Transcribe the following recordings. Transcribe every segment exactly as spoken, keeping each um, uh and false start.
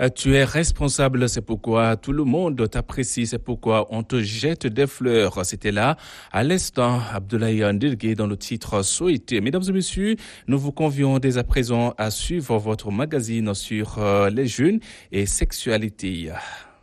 Tu es responsable, c'est pourquoi tout le monde t'apprécie, c'est pourquoi on te jette des fleurs. C'était là, à l'instant, Abdoulaye Ndirgué dans le titre Souhaité. Mesdames et messieurs, nous vous convions dès à présent à suivre votre magazine sur euh, les jeunes et sexualité.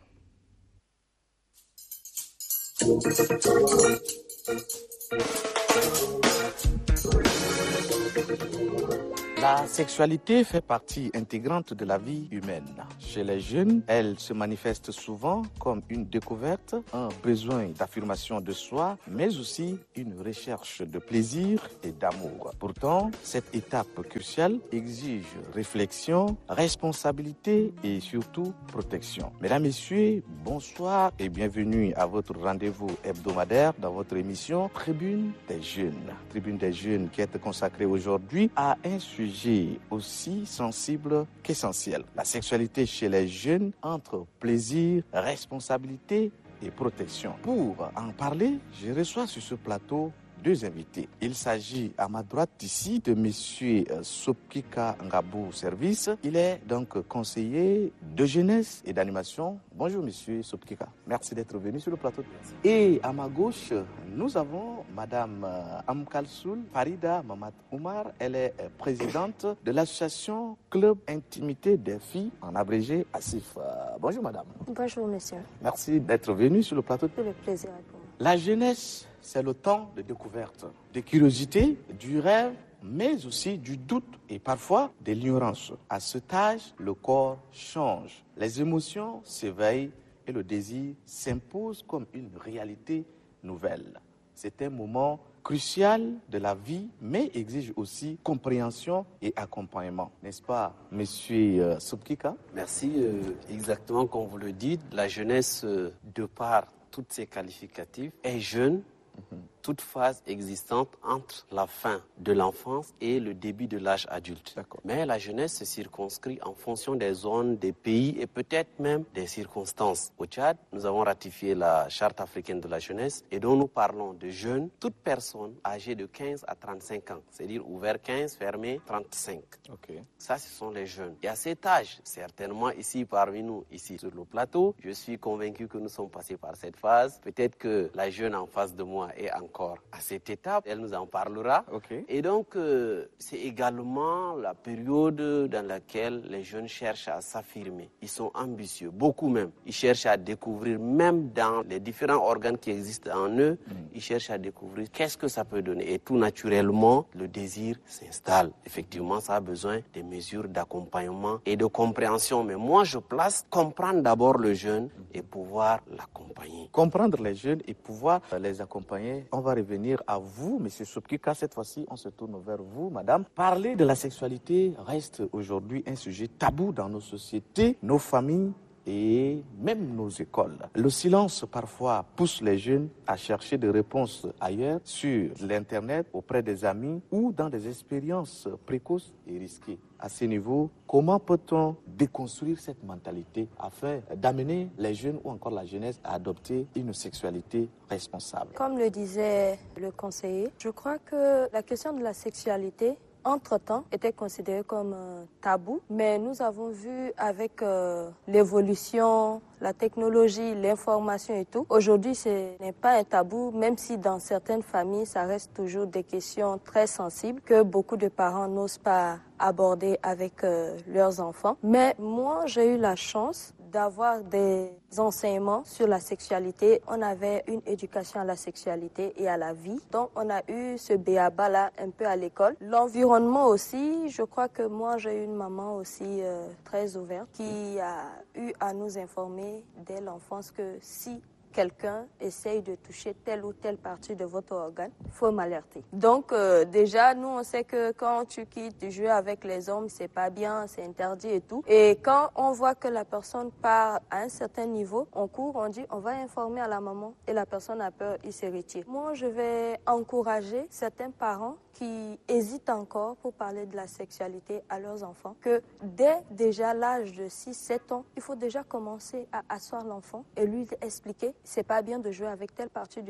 La sexualité fait partie intégrante de la vie humaine. Chez les jeunes, elle se manifeste souvent comme une découverte, un besoin d'affirmation de soi, mais aussi une recherche de plaisir et d'amour. Pourtant, cette étape cruciale exige réflexion, responsabilité et surtout protection. Mesdames, Messieurs, bonsoir et bienvenue à votre rendez-vous hebdomadaire dans votre émission Tribune des Jeunes. Tribune des Jeunes qui est consacrée aujourd'hui à un sujet aussi sensible qu'essentiel. La sexualité chez les jeunes entre plaisir, responsabilité et protection. Pour en parler, je reçois sur ce plateau deux invités. Il s'agit à ma droite ici de monsieur Sopkika Ngabou Service. Il est donc conseiller de jeunesse et d'animation. Bonjour monsieur Sopkika. Merci d'être venu sur le plateau. Et à ma gauche, nous avons madame Amkalsoul Farida Mamad Oumar. Elle est présidente de l'association Club Intimité des filles, en abrégé A S I F. Bonjour madame. Bonjour monsieur. Merci d'être venu sur le plateau. C'est le plaisir à vous. La jeunesse, c'est le temps de découverte, de curiosité, du rêve, mais aussi du doute et parfois de l'ignorance. À cet âge, le corps change, les émotions s'éveillent et le désir s'impose comme une réalité nouvelle. C'est un moment crucial de la vie, mais exige aussi compréhension et accompagnement. N'est-ce pas, monsieur euh, Sopkika? Merci. Euh, exactement comme vous le dites, la jeunesse, euh, de par toutes ses qualificatifs, est jeune, mm-hmm. toute phase existante entre la fin de l'enfance et le début de l'âge adulte. D'accord. Mais la jeunesse se circonscrit en fonction des zones, des pays et peut-être même des circonstances. Au Tchad, nous avons ratifié la Charte africaine de la jeunesse et dont nous parlons de jeunes, toute personne âgée de quinze à trente-cinq ans, c'est-à-dire ouvert quinze, fermé trente-cinq. Okay. Ça, ce sont les jeunes. Et à cet âge, certainement ici parmi nous, ici sur le plateau, je suis convaincu que nous sommes passés par cette phase. Peut-être que la jeune en face de moi est encore à cette étape, elle nous en parlera. Okay. Et donc, euh, c'est également la période dans laquelle les jeunes cherchent à s'affirmer. Ils sont ambitieux, beaucoup même. Ils cherchent à découvrir, même dans les différents organes qui existent en eux, mm. ils cherchent à découvrir qu'est-ce que ça peut donner. Et tout naturellement, le désir s'installe. Effectivement, ça a besoin des mesures d'accompagnement et de compréhension. Mais moi, je place comprendre d'abord le jeune mm. et pouvoir l'accompagner. Comprendre les jeunes et pouvoir les accompagner. On va revenir à vous, monsieur Sopkika. Cette fois-ci, on se tourne vers vous, madame. Parler de la sexualité reste aujourd'hui un sujet tabou dans nos sociétés, nos familles et même nos écoles. Le silence parfois pousse les jeunes à chercher des réponses ailleurs, sur l'Internet, auprès des amis ou dans des expériences précoces et risquées. À ce niveau, comment peut-on déconstruire cette mentalité afin d'amener les jeunes ou encore la jeunesse à adopter une sexualité responsable? Comme le disait le conseiller, je crois que la question de la sexualité entre-temps, était considéré comme euh, tabou, mais nous avons vu avec euh, l'évolution, la technologie, l'information et tout, aujourd'hui ce n'est pas un tabou, même si dans certaines familles, ça reste toujours des questions très sensibles que beaucoup de parents n'osent pas aborder avec euh, leurs enfants. Mais moi, j'ai eu la chance d'avoir des enseignements sur la sexualité. On avait une éducation à la sexualité et à la vie. Donc, on a eu ce béaba-là un peu à l'école. L'environnement aussi, je crois que moi, j'ai eu une maman aussi euh, très ouverte qui a eu à nous informer dès l'enfance que si quelqu'un essaye de toucher telle ou telle partie de votre organe, il faut m'alerter. Donc euh, déjà, nous on sait que quand tu quittes jouer avec les hommes, c'est pas bien, c'est interdit et tout. Et quand on voit que la personne part à un certain niveau, on court, on dit on va informer à la maman et la personne a peur, il se retire. Moi, je vais encourager certains parents qui hésitent encore pour parler de la sexualité à leurs enfants, que dès déjà l'âge de six sept ans, il faut déjà commencer à asseoir l'enfant et lui expliquer c'est pas bien de jouer avec telle partie du corps,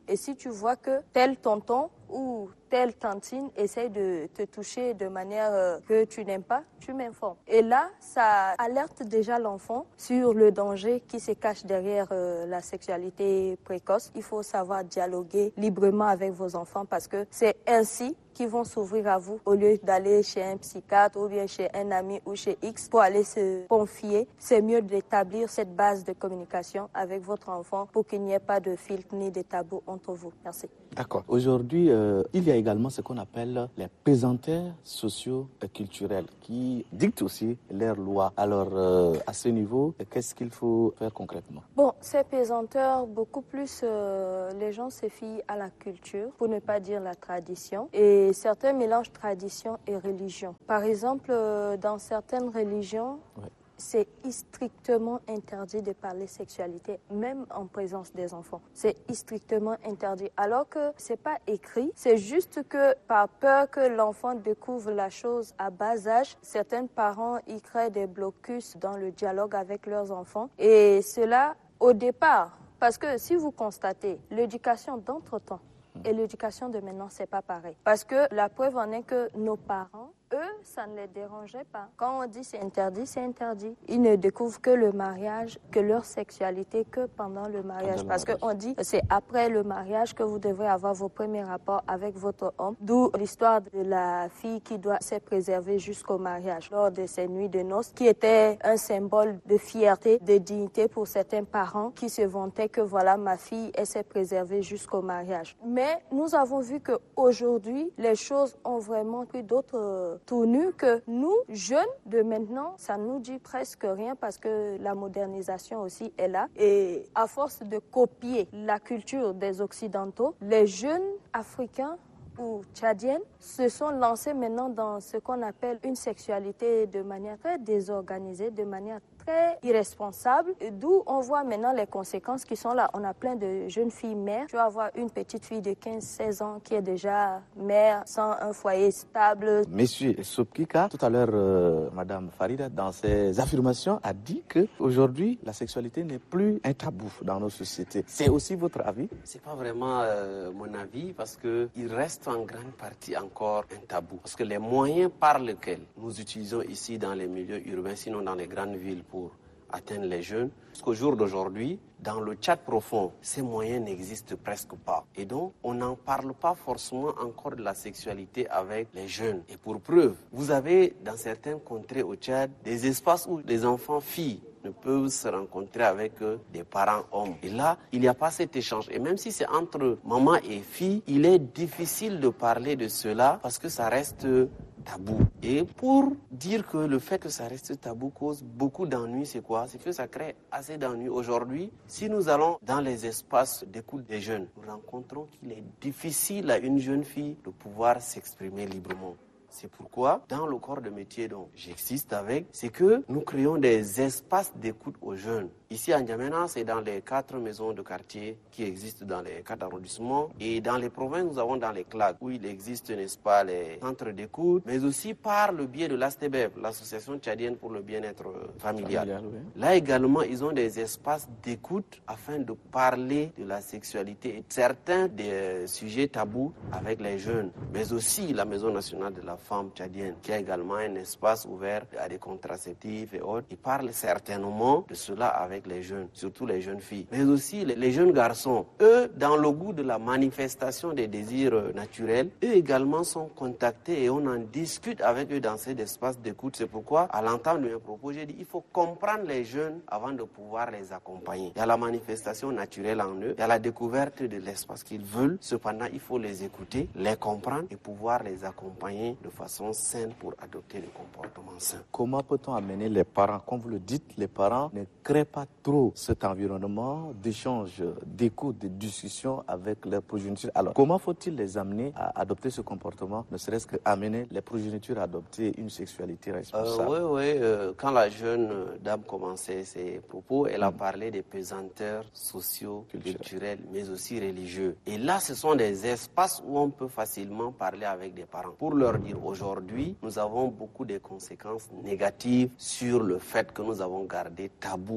Et si tu vois que tel tonton ou telle tantine essaie de te toucher de manière euh, que tu n'aimes pas, tu m'informes. Et là, ça alerte déjà l'enfant sur le danger qui se cache derrière euh, la sexualité précoce. Il faut savoir dialoguer librement avec vos enfants parce que c'est ainsi qu'ils vont s'ouvrir à vous au lieu d'aller chez un psychiatre ou bien chez un ami ou chez X pour aller se confier. C'est mieux d'établir cette base de communication avec votre enfant pour qu'il n'y ait pas de filtre ni de tabou entre vous. Merci. D'accord. Aujourd'hui, euh, il y a également ce qu'on appelle les pesanteurs sociaux et culturels qui dictent aussi leurs lois. Alors, euh, à ce niveau, qu'est-ce qu'il faut faire concrètement? Bon, ces pesanteurs, beaucoup plus, euh, les gens se fient à la culture, pour ne pas dire la tradition. Et certains mélangent tradition et religion. Par exemple, euh, dans certaines religions, ouais. c'est strictement interdit de parler sexualité, même en présence des enfants. C'est strictement interdit. Alors que c'est pas écrit, c'est juste que par peur que l'enfant découvre la chose à bas âge, certains parents y créent des blocus dans le dialogue avec leurs enfants. Et cela, au départ, parce que si vous constatez, l'éducation d'entre-temps et l'éducation de maintenant, c'est pas pareil. Parce que la preuve en est que nos parents, eux, ça ne les dérangeait pas. Quand on dit c'est interdit, c'est interdit. Ils ne découvrent que le mariage, que leur sexualité, que pendant le mariage. Parce qu'on dit que c'est après le mariage que vous devrez avoir vos premiers rapports avec votre homme. D'où l'histoire de la fille qui doit se préserver jusqu'au mariage lors de ces nuits de noces, qui était un symbole de fierté, de dignité pour certains parents qui se vantaient que voilà, ma fille, elle s'est préservée jusqu'au mariage. Mais nous avons vu qu'aujourd'hui, les choses ont vraiment pris d'autres tournure que nous, jeunes de maintenant, ça nous dit presque rien parce que la modernisation aussi est là. Et à force de copier la culture des Occidentaux, les jeunes Africains ou tchadiennes se sont lancés maintenant dans ce qu'on appelle une sexualité de manière très désorganisée, de manière très irresponsable, d'où on voit maintenant les conséquences qui sont là. On a plein de jeunes filles mères. Tu vas avoir une petite fille de quinze seize ans qui est déjà mère sans un foyer stable. Monsieur Sopkika, tout à l'heure, euh, Madame Farida, dans ses affirmations, a dit qu'aujourd'hui, la sexualité n'est plus un tabou dans nos sociétés. C'est aussi votre avis? C'est pas vraiment euh, mon avis parce qu'il reste en grande partie encore un tabou. Parce que les moyens par lesquels nous utilisons ici dans les milieux urbains, sinon dans les grandes villes, pour atteindre les jeunes, jusqu'au jour d'aujourd'hui, dans le Tchad profond, ces moyens n'existent presque pas. Et donc, on n'en parle pas forcément encore de la sexualité avec les jeunes. Et pour preuve, vous avez dans certaines contrées au Tchad des espaces où les enfants filles ne peuvent se rencontrer avec euh, des parents hommes. Et là, il n'y a pas cet échange. Et même si c'est entre maman et fille, il est difficile de parler de cela parce que ça reste euh, tabou. Et pour dire que le fait que ça reste tabou cause beaucoup d'ennuis, c'est quoi? C'est que ça crée assez d'ennuis. Aujourd'hui, si nous allons dans les espaces d'écoute des jeunes, nous rencontrons qu'il est difficile à une jeune fille de pouvoir s'exprimer librement. C'est pourquoi, dans le corps de métier dont j'existe avec, c'est que nous créons des espaces d'écoute aux jeunes. Ici, à N'Djamena, c'est dans les quatre maisons de quartier qui existent dans les quatre arrondissements. Et dans les provinces, nous avons dans les C L A C, où il existe, n'est-ce pas, les centres d'écoute, mais aussi par le biais de l'A S T B E F, l'Association tchadienne pour le bien-être familial. familial oui. Là également, ils ont des espaces d'écoute afin de parler de la sexualité et certains des sujets tabous avec les jeunes, mais aussi la Maison nationale de la femme tchadienne, qui a également un espace ouvert à des contraceptifs et autres. Ils parlent certainement de cela avec les jeunes, surtout les jeunes filles, mais aussi les, les jeunes garçons. Eux, dans le goût de la manifestation des désirs naturels, eux également sont contactés et on en discute avec eux dans ces espaces d'écoute. C'est pourquoi, à l'entame de mes propos, j'ai dit il faut comprendre les jeunes avant de pouvoir les accompagner. Il y a la manifestation naturelle en eux, il y a la découverte de l'espace qu'ils veulent. Cependant, il faut les écouter, les comprendre et pouvoir les accompagner de façon saine pour adopter le comportement sain. Comment peut-on amener les parents? Comme vous le dites, les parents ne créent pas trop cet environnement d'échange, d'écoute, de discussion avec leurs progénitures. Alors, comment faut-il les amener à adopter ce comportement, ne serait-ce qu'amener les progénitures à adopter une sexualité responsable? euh, Oui, oui. Euh, quand la jeune dame commençait ses propos, elle a mmh. parlé des pesanteurs sociaux, culturels. culturels, mais aussi religieux. Et là, ce sont des espaces où on peut facilement parler avec des parents pour leur dire aujourd'hui, nous avons beaucoup de conséquences négatives sur le fait que nous avons gardé tabou la sexualité.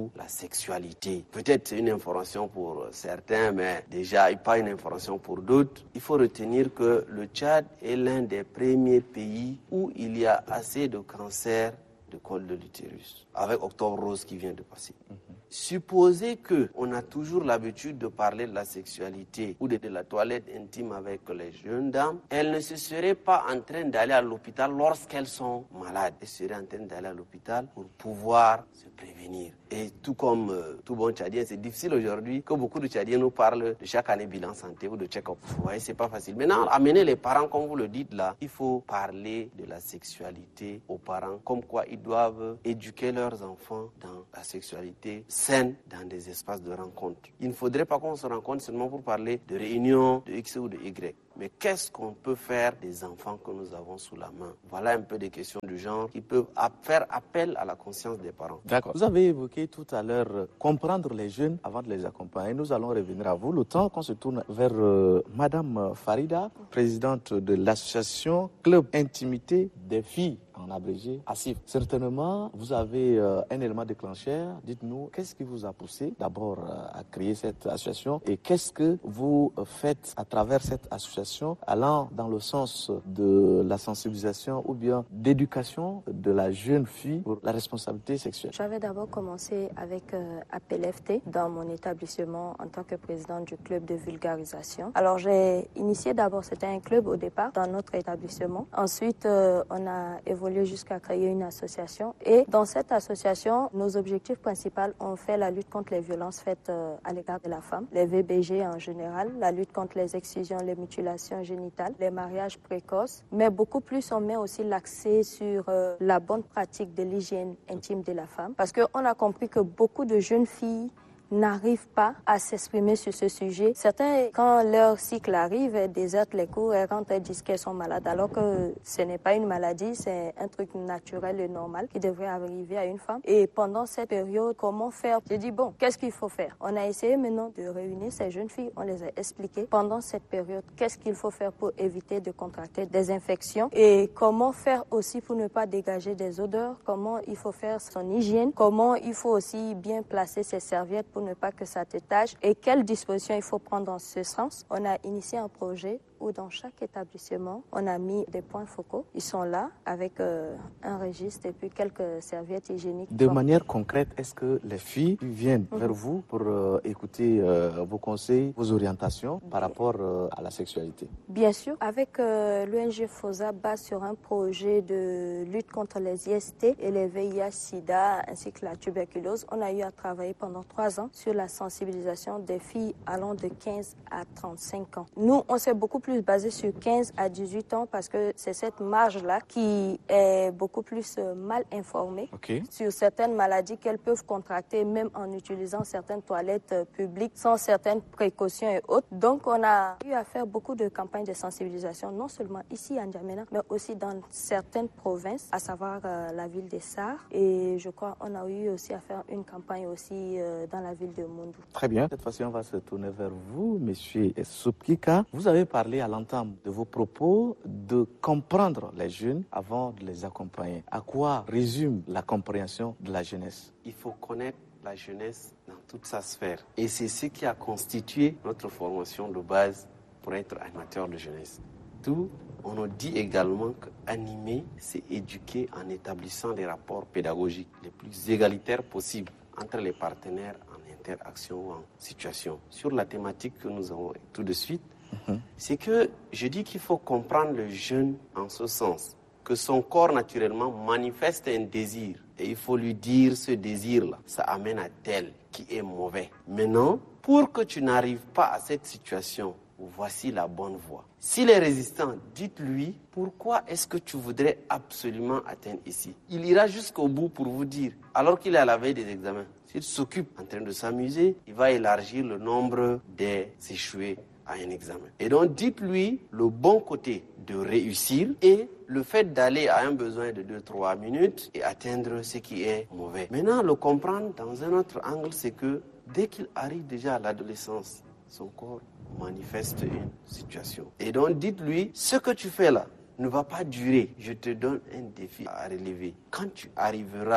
sexualité. Peut-être c'est une information pour certains, mais déjà pas une information pour d'autres. Il faut retenir que le Tchad est l'un des premiers pays où il y a assez de cancers de col de l'utérus, avec Octobre Rose qui vient de passer. Mm-hmm. Supposez qu'on a toujours l'habitude de parler de la sexualité ou de, de la toilette intime avec les jeunes dames, elles ne se seraient pas en train d'aller à l'hôpital lorsqu'elles sont malades. Elles seraient en train d'aller à l'hôpital pour pouvoir se prévenir. Et tout comme euh, tout bon Tchadien, c'est difficile aujourd'hui que beaucoup de Tchadiens nous parlent de chaque année bilan santé ou de check-up. Vous voyez, c'est pas facile. Maintenant, amener les parents, comme vous le dites là, il faut parler de la sexualité aux parents, comme quoi ils doivent éduquer leurs enfants dans la sexualité saine, dans des espaces de rencontre. Il ne faudrait pas qu'on se rencontre seulement pour parler de réunions de X ou de Y. Mais qu'est-ce qu'on peut faire des enfants que nous avons sous la main? Voilà un peu des questions du genre qui peuvent faire appel à la conscience des parents. D'accord. Vous avez évoqué tout à l'heure euh, comprendre les jeunes avant de les accompagner. Nous allons revenir à vous. Le temps qu'on se tourne vers euh, Madame Farida, présidente de l'association Club Intimité des filles, en abrégé, A S I F. Certainement, vous avez euh, un élément déclencheur. Dites-nous, qu'est-ce qui vous a poussé d'abord euh, à créer cette association et qu'est-ce que vous euh, faites à travers cette association allant dans le sens de la sensibilisation ou bien d'éducation de la jeune fille pour la responsabilité sexuelle? J'avais d'abord commencé avec euh, A P L F T dans mon établissement en tant que présidente du club de vulgarisation. Alors j'ai initié d'abord, c'était un club au départ dans notre établissement. Ensuite, euh, on a évolué jusqu'à créer une association et dans cette association, nos objectifs principaux ont fait la lutte contre les violences faites euh, à l'égard de la femme, les V B G en général, la lutte contre les excisions, les mutilations génitales, les mariages précoces, mais beaucoup plus on met aussi l'accès sur euh, la bonne pratique de l'hygiène intime de la femme parce qu'on a compris que beaucoup de jeunes filles n'arrivent pas à s'exprimer sur ce sujet. Certains, quand leur cycle arrive, elles désertent les cours, elles rentrent, elles disent qu'elles sont malades, alors que ce n'est pas une maladie, c'est un truc naturel et normal qui devrait arriver à une femme. Et pendant cette période, comment faire? J'ai dit, bon, qu'est-ce qu'il faut faire? On a essayé maintenant de réunir ces jeunes filles, on les a expliqué pendant cette période, qu'est-ce qu'il faut faire pour éviter de contracter des infections et comment faire aussi pour ne pas dégager des odeurs, comment il faut faire son hygiène, comment il faut aussi bien placer ses serviettes pour ne pas que ça t'étage et quelles dispositions il faut prendre dans ce sens. On a initié un projet où dans chaque établissement, on a mis des points focaux. Ils sont là avec euh, un registre et puis quelques serviettes hygiéniques. De manière concrète, est-ce que les filles viennent mm-hmm. vers vous pour euh, écouter euh, vos conseils, vos orientations par Bien. rapport euh, à la sexualité? Bien sûr. Avec euh, l'O N G FOSA, base sur un projet de lutte contre les I S T et les V I H sida ainsi que la tuberculose, on a eu à travailler pendant trois ans sur la sensibilisation des filles allant de quinze à trente-cinq ans. Nous, on s'est beaucoup plus basé sur quinze à dix-huit ans parce que c'est cette marge-là qui est beaucoup plus mal informée okay. sur certaines maladies qu'elles peuvent contracter même en utilisant certaines toilettes publiques sans certaines précautions et autres. Donc, on a eu à faire beaucoup de campagnes de sensibilisation, non seulement ici à N'Djamena, mais aussi dans certaines provinces, à savoir euh, la ville des Sarres. Et je crois qu'on a eu aussi à faire une campagne aussi euh, dans la ville de Mondou. Très bien. Cette fois-ci, on va se tourner vers vous, monsieur Soupkika. Vous avez parlé à l'entame de vos propos de comprendre les jeunes avant de les accompagner. À quoi résume la compréhension de la jeunesse? Il faut connaître la jeunesse dans toute sa sphère. Et c'est ce qui a constitué notre formation de base pour être animateur de jeunesse. Tout, on nous dit également qu'animer, c'est éduquer en établissant des rapports pédagogiques les plus égalitaires possibles entre les partenaires en interaction ou en situation. Sur la thématique que nous avons tout de suite, mmh. c'est que je dis qu'il faut comprendre le jeune en ce sens, que son corps naturellement manifeste un désir et il faut lui dire ce désir-là, ça amène à tel qui est mauvais. Maintenant, pour que tu n'arrives pas à cette situation, voici la bonne voie. S'il est résistant, dites-lui pourquoi est-ce que tu voudrais absolument atteindre ici. Il ira jusqu'au bout pour vous dire, alors qu'il est à la veille des examens. S'il s'occupe en train de s'amuser, il va élargir le nombre des échoués à un examen. Et donc, dites-lui le bon côté de réussir et le fait d'aller à un besoin de deux à trois minutes et atteindre ce qui est mauvais. Maintenant, le comprendre dans un autre angle, c'est que dès qu'il arrive déjà à l'adolescence, son corps manifeste une situation. Et donc, dites-lui, ce que tu fais là ne va pas durer. Je te donne un défi à relever. Quand tu arriveras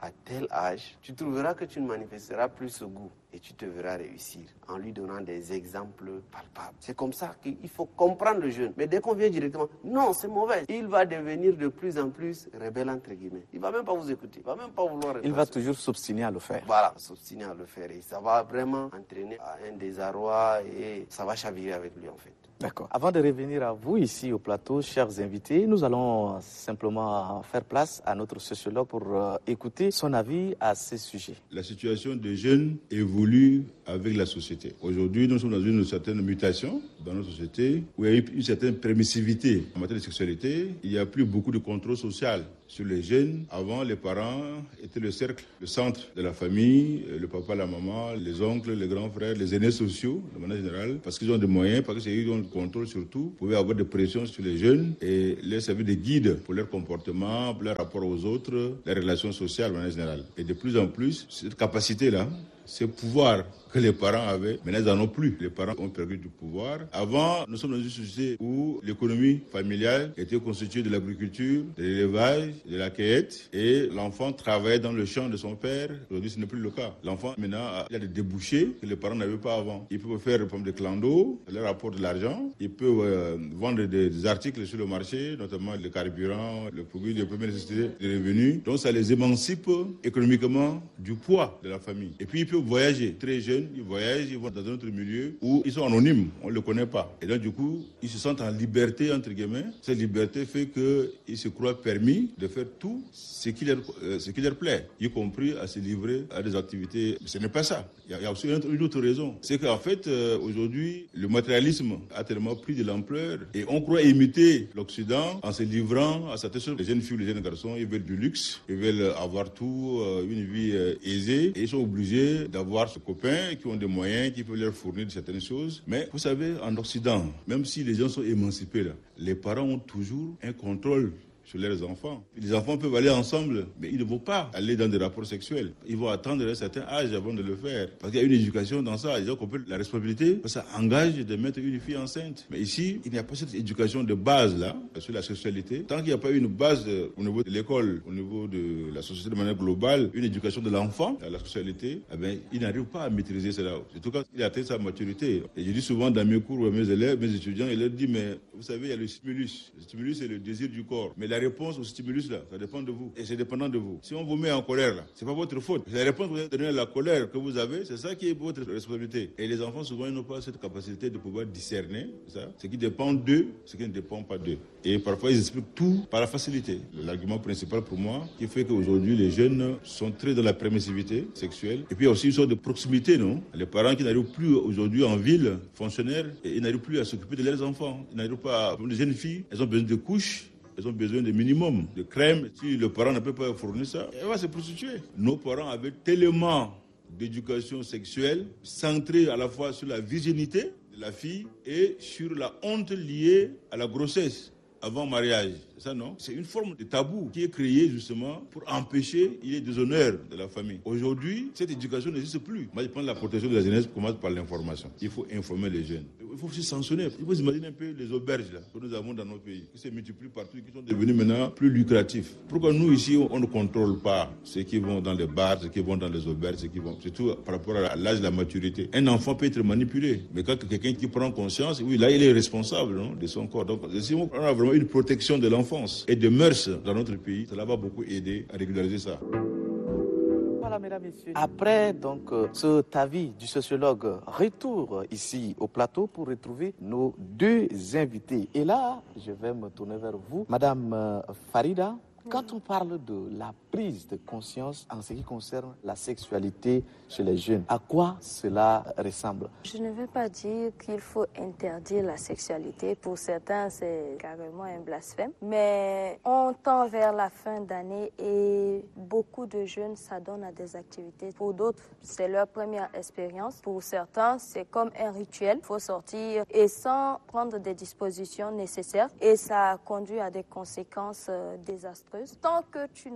à tel âge, tu trouveras que tu ne manifesteras plus ce goût et tu te verras réussir en lui donnant des exemples palpables. C'est comme ça qu'il faut comprendre le jeune. Mais dès qu'on vient directement, non, c'est mauvais. Il va devenir de plus en plus rebelle, entre guillemets. Il ne va même pas vous écouter. Il ne va même pas vouloir répondre. Il va toujours s'obstiner à le faire. Voilà, s'obstiner à le faire. Et ça va vraiment entraîner à un désarroi et ça va chavirer avec lui, en fait. D'accord. Avant de revenir à vous ici au plateau, chers invités, nous allons simplement faire place à notre sociologue pour euh, écouter son avis à ce sujet. La situation des jeunes évolue avec la société. Aujourd'hui, nous sommes dans une certaine mutation dans notre société où il y a une certaine permissivité en matière de sexualité. Il n'y a plus beaucoup de contrôle social sur les jeunes. Avant, les parents étaient le cercle, le centre de la famille, le papa, la maman, les oncles, les grands frères, les aînés sociaux, de manière générale, parce qu'ils ont des moyens, parce qu'ils ont le contrôle surtout, pouvaient avoir des pressions sur les jeunes et les servir de guide pour leur comportement, pour leur rapport aux autres, les relations sociales de manière générale. Et de plus en plus, cette capacité-là, ce pouvoir que les parents avaient, maintenant ils n'en ont plus. Les parents ont perdu du pouvoir. Avant, nous sommes dans une société où l'économie familiale était constituée de l'agriculture, de l'élevage, de la cueillette, et l'enfant travaillait dans le champ de son père. Aujourd'hui, ce n'est plus le cas. L'enfant, maintenant, il a des débouchés que les parents n'avaient pas avant. Ils peuvent faire, comme des clandos, leur apporter de l'argent. Ils peuvent euh, vendre des, des articles sur le marché, notamment le carburant, le produit de première nécessité, des revenus. Donc, ça les émancipe économiquement du poids de la famille. Et puis, ils peuvent voyager. Très jeunes, ils voyagent, ils vont dans un autre milieu où ils sont anonymes, on ne le connaît pas. Et donc, du coup, ils se sentent en liberté, entre guillemets. Cette liberté fait qu'ils se croient permis de faire tout ce qui leur, euh, ce qui leur plaît, y compris à se livrer à des activités. Mais ce n'est pas ça. Il y a, il y a aussi une autre raison. C'est qu'en fait, euh, aujourd'hui, le matérialisme a tellement pris de l'ampleur et on croit imiter l'Occident en se livrant à certaines choses. Les jeunes filles, les jeunes garçons, ils veulent du luxe, ils veulent avoir tout, euh, une vie euh, aisée, et ils sont obligés d'avoir ce copain qui ont des moyens, qui peuvent leur fournir certaines choses. Mais vous savez, en Occident, même si les gens sont émancipés là, les parents ont toujours un contrôle sur leurs enfants. Les enfants peuvent aller ensemble, mais ils ne vont pas aller dans des rapports sexuels. Ils vont attendre un certain âge avant de le faire. Parce qu'il y a une éducation dans ça. Ils ont compris la responsabilité. Ça engage de mettre une fille enceinte. Mais ici, il n'y a pas cette éducation de base là, sur la sexualité. Tant qu'il n'y a pas une base au niveau de l'école, au niveau de la société de manière globale, une éducation de l'enfant à la sexualité, eh bien, il n'arrive pas à maîtriser cela. Surtout quand il atteint sa maturité. Et je dis souvent dans mes cours à mes élèves, mes étudiants, je leur dis, mais vous savez, il y a le stimulus. Le stimulus, c'est le désir du corps. Mais la réponse au stimulus là, ça dépend de vous. Et c'est dépendant de vous. Si on vous met en colère là, c'est pas votre faute. La réponse que vous avez donnée à la colère que vous avez, c'est ça qui est votre responsabilité. Et les enfants, souvent, ils n'ont pas cette capacité de pouvoir discerner ça, ce qui dépend d'eux, ce qui ne dépend pas d'eux. Et parfois, ils expliquent tout par la facilité. L'argument principal pour moi, qui fait qu'aujourd'hui, les jeunes sont très dans la permissivité sexuelle. Et puis, il y a aussi une sorte de proximité, non? Les parents qui n'arrivent plus aujourd'hui en ville, fonctionnaires, et ils n'arrivent plus à s'occuper de leurs enfants. Ils n'arrivent pas à... Les jeunes filles, elles ont besoin de couches. Elles ont besoin de minimum de crème. Si le parent ne peut pas fournir ça, elle va se prostituer. Nos parents avaient tellement d'éducation sexuelle centrée à la fois sur la virginité de la fille et sur la honte liée à la grossesse avant mariage. Ça, non? C'est une forme de tabou qui est créée justement pour empêcher il y ait des honneurs de la famille. Aujourd'hui, cette éducation n'existe plus. Moi, je pense que la protection de la jeunesse commence par l'information. Il faut informer les jeunes. Il faut aussi sanctionner. Il faut imaginer un peu les auberges là, que nous avons dans nos pays, qui se multiplient partout, qui sont devenus maintenant plus lucratifs. Pourquoi nous, ici, on ne contrôle pas ceux qui vont dans les bars, ceux qui vont dans les auberges, ceux qui vont... Surtout par rapport à l'âge de la maturité. Un enfant peut être manipulé. Mais quand quelqu'un qui prend conscience, oui, là, il est responsable, non, de son corps. Donc, si on a vraiment une protection de l'enfant et de mœurs dans notre pays, cela va beaucoup aider à régulariser ça. Voilà, mesdames, messieurs. Après donc euh, cet avis du sociologue, retour ici au plateau pour retrouver nos deux invités. Et là, je vais me tourner vers vous, Madame euh, Farida. Quand on parle de la prise de conscience en ce qui concerne la sexualité chez les jeunes, à quoi cela ressemble? Je ne vais pas dire qu'il faut interdire la sexualité. Pour certains, c'est carrément un blasphème. Mais on tend vers la fin d'année et beaucoup de jeunes s'adonnent à des activités. Pour d'autres, c'est leur première expérience. Pour certains, c'est comme un rituel. Il faut sortir et sans prendre des dispositions nécessaires. Et ça conduit à des conséquences désastreuses. Tant que tu n'as pas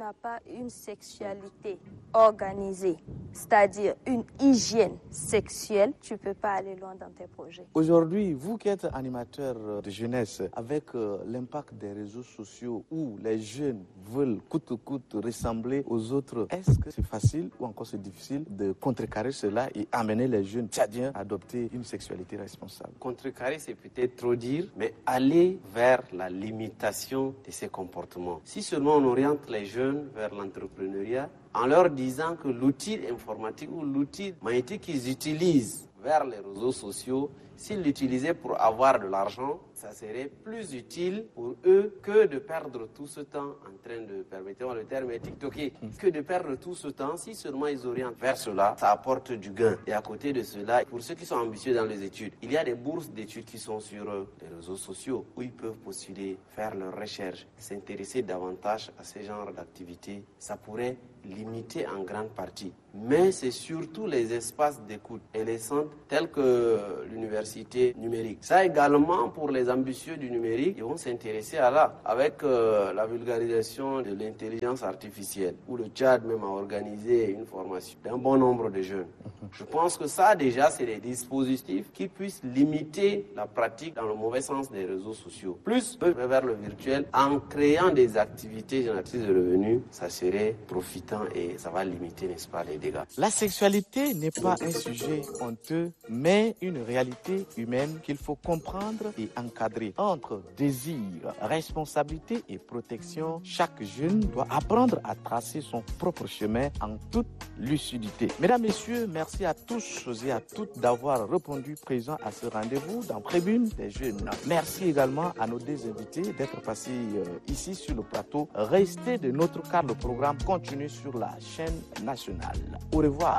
une sexualité organisée, c'est-à-dire une hygiène sexuelle, tu ne peux pas aller loin dans tes projets. Aujourd'hui, vous qui êtes animateur de jeunesse, avec euh, l'impact des réseaux sociaux où les jeunes veulent coûte que coûte ressembler aux autres, est-ce que c'est facile ou encore c'est difficile de contrecarrer cela et amener les jeunes tchadiens à adopter une sexualité responsable? Contrecarrer, c'est peut-être trop dire, mais aller vers la limitation de ces comportements. Si seulement on oriente les jeunes vers l'entrepreneuriat, en leur disant que l'outil informatique ou l'outil magnétique qu'ils utilisent vers les réseaux sociaux, s'ils l'utilisaient pour avoir de l'argent, ça serait plus utile pour eux que de perdre tout ce temps en train de, permettez-moi le terme est tiktoké, que de perdre tout ce temps. Si seulement ils orientent vers cela, ça apporte du gain. Et à côté de cela, pour ceux qui sont ambitieux dans les études, il y a des bourses d'études qui sont sur les réseaux sociaux où ils peuvent postuler, faire leurs recherches, s'intéresser davantage à ce genre d'activités. Ça pourrait limiter en grande partie. Mais c'est surtout les espaces d'écoute et les centres tels que l'université numérique. Ça également pour les ambitieux du numérique, ils vont s'intéresser à là, avec euh, la vulgarisation de l'intelligence artificielle, où le Tchad même a organisé une formation d'un bon nombre de jeunes. Je pense que ça déjà, c'est des dispositifs qui puissent limiter la pratique dans le mauvais sens des réseaux sociaux. Plus vers le virtuel, en créant des activités génératrices de revenus, ça serait profitant et ça va limiter, n'est-ce pas, les dégâts. La sexualité n'est pas un sujet honteux, mais une réalité humaine qu'il faut comprendre et encadrer. Entre désir, responsabilité et protection, chaque jeune doit apprendre à tracer son propre chemin en toute lucidité. Mesdames, Messieurs, merci à tous et à toutes d'avoir répondu présent à ce rendez-vous dans Tribune des Jeunes. Merci également à nos deux invités d'être passés euh, ici sur le plateau. Restez de notre car le programme continue sur la chaîne nationale. Au revoir.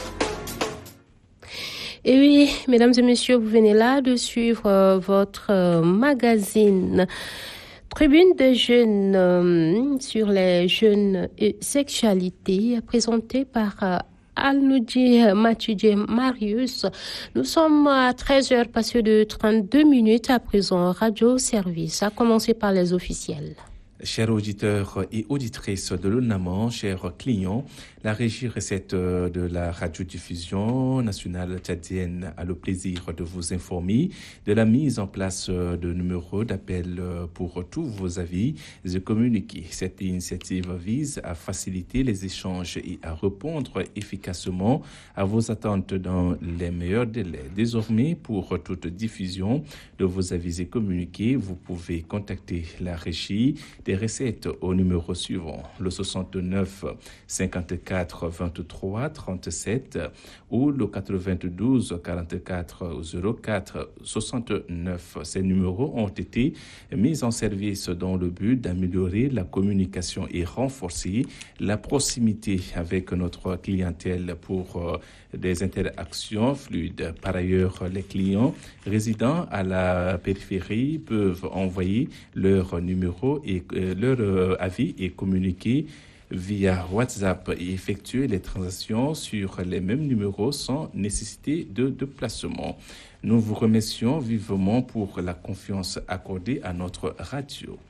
Et oui, mesdames et messieurs, vous venez là de suivre euh, votre euh, magazine Tribune des jeunes euh, sur les jeunes et sexualité, présenté par euh, Alnoudji Mathieu Marius. Nous sommes à treize heures passées de trente-deux minutes à présent. Radio Service, à commencer par les officiels. Chers auditeurs et auditrices de l'UNAMAN, chers clients, la régie recette de la radiodiffusion nationale tchadienne a le plaisir de vous informer de la mise en place de numéros d'appel pour tous vos avis et communiqués. Cette initiative vise à faciliter les échanges et à répondre efficacement à vos attentes dans les meilleurs délais. Désormais, pour toute diffusion de vos avis et communiqués, vous pouvez contacter la régie des recettes au numéro suivant, le soixante-neuf cinquante-quatre vingt-trois trente-sept ou le quatre-vingt-douze quarante-quatre zéro quatre soixante-neuf. Ces numéros ont été mis en service dans le but d'améliorer la communication et renforcer la proximité avec notre clientèle pour des interactions fluides. Par ailleurs, les clients résidant à la périphérie peuvent envoyer leur numéro et euh, leur euh, avis et communiquer via WhatsApp et effectuer les transactions sur les mêmes numéros sans nécessité de déplacement. Nous vous remercions vivement pour la confiance accordée à notre radio.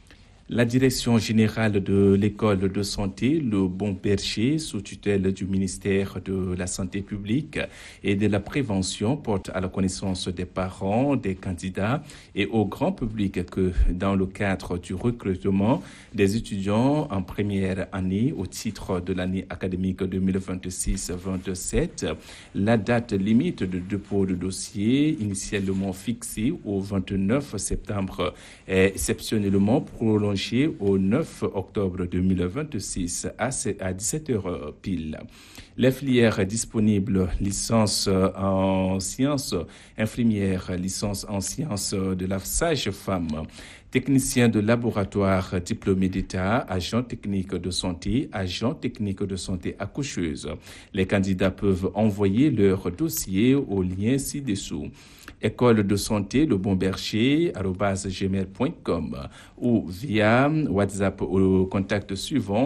La direction générale de l'école de santé, le Bon Berger, sous tutelle du ministère de la Santé publique et de la prévention, porte à la connaissance des parents, des candidats et au grand public que dans le cadre du recrutement des étudiants en première année au titre de l'année académique deux mille vingt-six vingt-sept, la date limite de dépôt de dossier initialement fixée au vingt-neuf septembre est exceptionnellement prolongée au neuf octobre deux mille vingt-six à dix-sept heures pile. Les filières disponibles, licence en sciences infirmières, licence en sciences de la sage-femme, technicien de laboratoire diplômé d'État, agent technique de santé, agent technique de santé accoucheuse. Les candidats peuvent envoyer leur dossier au lien ci-dessous. École de santé Le Bon Berger arobase gmail point com ou via WhatsApp au contact suivant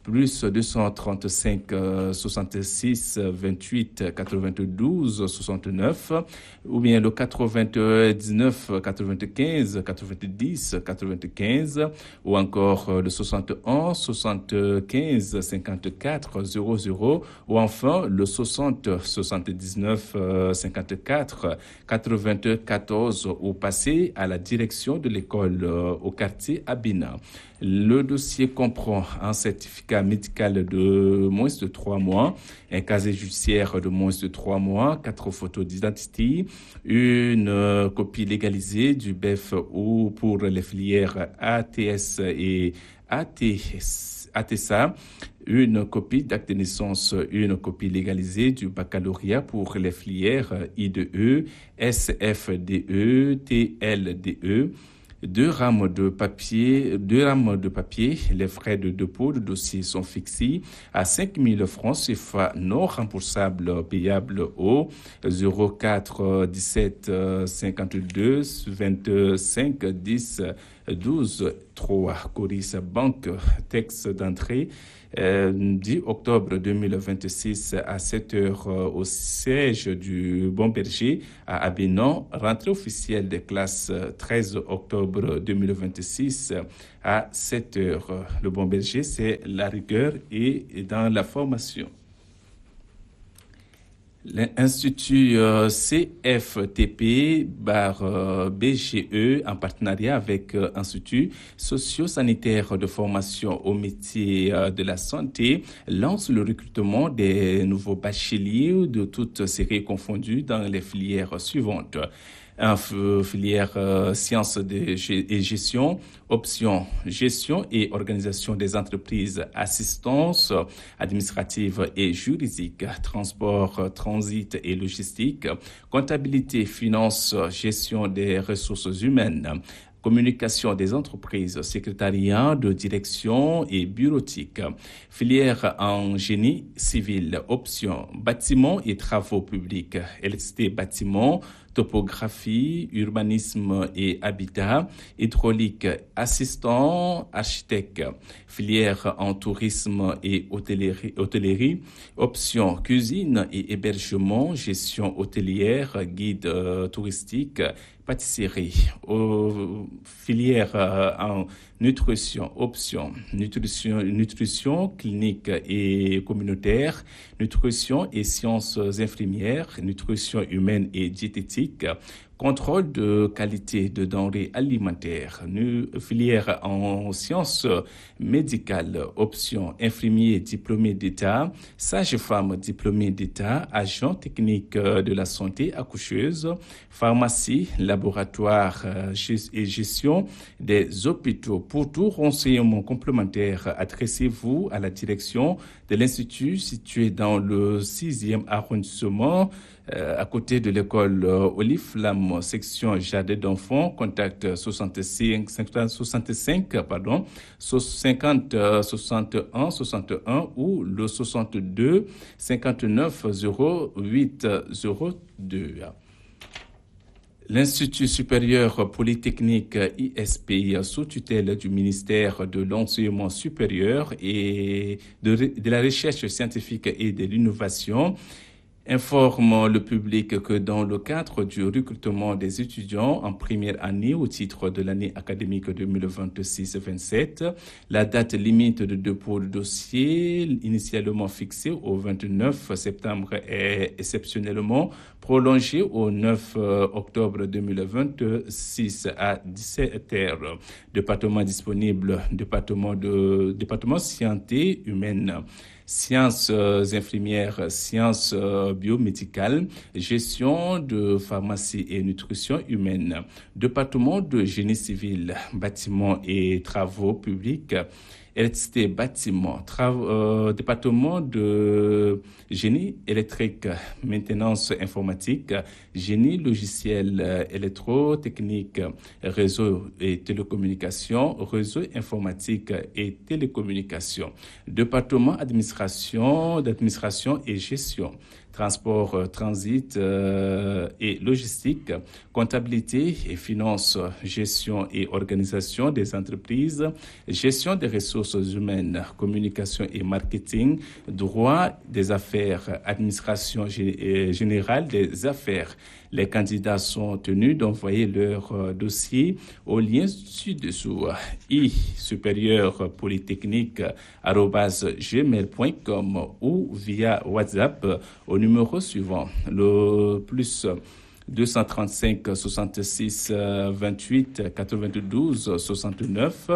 plus deux cent trente-cinq soixante-six vingt-huit quatre-vingt-douze soixante-neuf, ou bien le quatre-vingt-dix-neuf quatre-vingt-quinze quatre-vingt-dix quatre-vingt-quinze, ou encore le soixante et un soixante-quinze cinquante-quatre zéro zéro, ou enfin le soixante soixante-dix-neuf cinquante-quatre quatre-vingt-quatorze, ou passer à la direction de l'école au quartier Abina. Le dossier comprend un certificat médical de moins de trois mois, un casier judiciaire de moins de trois mois, quatre photos d'identité, une euh, copie légalisée du B E F ou pour les filières A T S et A T S, A T S A, une copie d'acte de naissance, une copie légalisée du baccalauréat pour les filières I D E, S F D E, T L D E, deux rames de papier, deux rames de papier. Les frais de dépôt de dossier sont fixés à cinq mille francs C F A non remboursables payables au zéro quatre dix-sept cinquante-deux vingt-cinq dix douze trois Coris Banque. Texte d'entrée euh, dix octobre deux mille vingt-six à sept heures euh, au siège du Bon Berger à Abidjan. Rentrée officielle des classes treize octobre deux mille vingt-six à sept heures. Le Bon Berger, c'est la rigueur et dans la formation. L'Institut euh, C F T P barre euh, B G E en partenariat avec euh, Institut socio-sanitaire de formation au métier euh, de la santé lance le recrutement des nouveaux bacheliers de toutes séries confondues dans les filières suivantes. Un filière euh, sciences de g- et gestion, option gestion et organisation des entreprises, assistance administrative et juridique, transport, transit et logistique, comptabilité, finance, gestion des ressources humaines, communication des entreprises, secrétariat de direction et bureautique, filière en génie civil, option bâtiment et travaux publics, électricité, bâtiment, topographie, urbanisme et habitat, hydraulique, assistant, architecte, filière en tourisme et hôtellerie, hôtellerie, option cuisine et hébergement, gestion hôtelière, guide euh, touristique, pâtisserie, aux filières euh, en nutrition, option nutrition, nutrition clinique et communautaire, nutrition et sciences infirmières, nutrition humaine et diététique, contrôle de qualité de denrées alimentaires, filière en sciences médicales, option infirmier diplômé d'État, sage-femme diplômé d'État, agent technique de la santé accoucheuse, pharmacie, laboratoire et gestion des hôpitaux. Pour tout renseignement complémentaire, adressez-vous à la direction de l'Institut situé dans le sixième arrondissement, Euh, à côté de l'école euh, Olive Flamme, section Jardin d'enfants, contact soixante-cinq, soixante-cinq, pardon, cinquante, soixante-un, soixante-un ou le soixante-deux, cinquante-neuf, zéro huit, zéro deux. L'Institut supérieur polytechnique I S P, sous tutelle du ministère de l'Enseignement supérieur et de, de la recherche scientifique et de l'innovation, informe le public que dans le cadre du recrutement des étudiants en première année au titre de l'année académique deux mille vingt-six vingt-sept, la date limite de dépôt de dossier initialement fixée au vingt-neuf septembre est exceptionnellement prolongée au neuf octobre deux mille vingt-six à dix-sept heures. Département disponible, département de département santé humaine, sciences infirmières, sciences biomédicales, gestion de pharmacie et nutrition humaine, département de génie civil, bâtiment et travaux publics, électricité, bâtiment, travaux, euh, département de génie électrique, maintenance informatique, génie logiciel, électrotechnique, réseau et télécommunications, réseau informatique et télécommunications, département administration, d'administration et gestion, transport, transit euh, et logistique, comptabilité et finances, gestion et organisation des entreprises, gestion des ressources ressources humaines, communication et marketing, droit des affaires, administration générale des affaires. Les candidats sont tenus d'envoyer leur dossier au lien ci-dessous, i supérieur polytechnique arobase gmail point com ou via WhatsApp au numéro suivant, le plus deux cent trente-cinq soixante-six vingt-huit quatre-vingt-douze soixante-neuf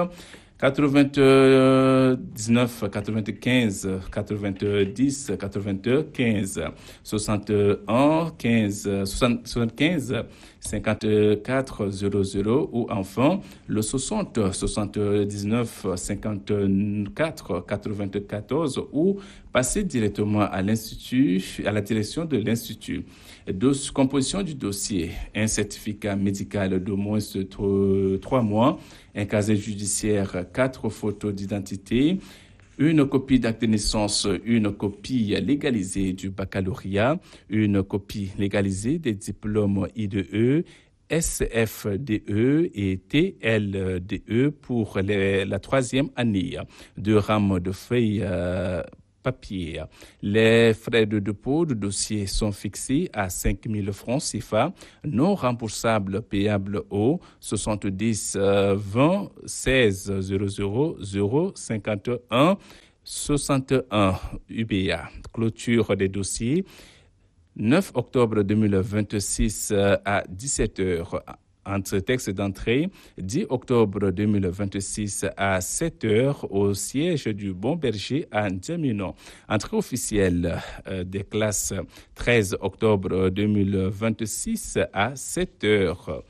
quatre-vingt-dix-neuf quatre-vingt-quinze quatre-vingt-dix quatre-vingt-quinze soixante et un quinze soixante-quinze cinquante-quatre zéro zéro ou enfin le soixante soixante-dix-neuf cinquante-quatre quatre-vingt-quatorze ou passer directement à l'institut, à la direction de l'institut. Dos, composition du dossier, un certificat médical d'au moins trois mois, un casier judiciaire, quatre photos d'identité, une copie d'acte de naissance, une copie légalisée du baccalauréat, une copie légalisée des diplômes I D E, S F D E et T L D E pour les, la troisième année, deux rames de feuilles euh, papier. Les frais de dépôt de dossier sont fixés à cinq mille francs C F A, non remboursables payables au soixante-dix vingt seize zéro zéro zéro cinquante et un soixante et un U B A. Clôture des dossiers neuf octobre deux mille vingt-six à dix-sept heures. Entre texte d'entrée, dix octobre deux mille vingt-six à sept heures au siège du Bon Berger à N'Djamena. Entrée officielle euh, des classes treize octobre deux mille vingt-six à sept heures.